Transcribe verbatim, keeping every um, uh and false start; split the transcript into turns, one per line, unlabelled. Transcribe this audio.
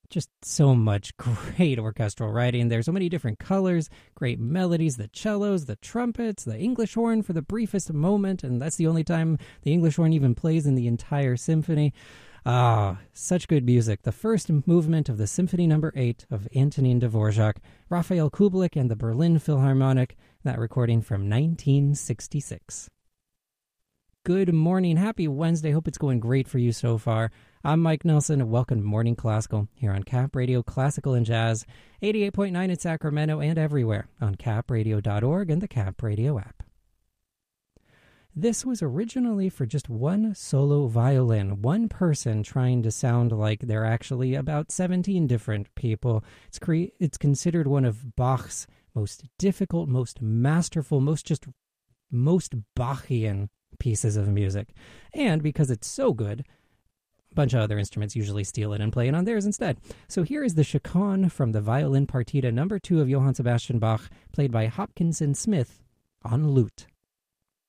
just so much great orchestral writing. There's so many different colors, great melodies, the cellos, the trumpets, the English horn for the briefest moment, and that's the only time the English horn even plays in the entire symphony. Ah, such good music. The first movement of the Symphony Number eight of Antonin Dvorak, Raphael Kubelik and the Berlin Philharmonic, that recording from nineteen sixty-six. Good morning. Happy Wednesday. Hope it's going great for you so far. I'm Mike Nelson, and welcome to Morning Classical here on Cap Radio Classical and Jazz, eighty-eight point nine in Sacramento and everywhere on cap radio dot org and the Cap Radio app. This was originally for just one solo violin, one person trying to sound like they're actually about seventeen different people. It's cre- it's considered one of Bach's most difficult, most masterful, most just most Bachian pieces of music. And because it's so good, a bunch of other instruments usually steal it and play it on theirs instead. So here is the Chaconne from the Violin Partita number two of Johann Sebastian Bach, played by Hopkinson Smith on lute.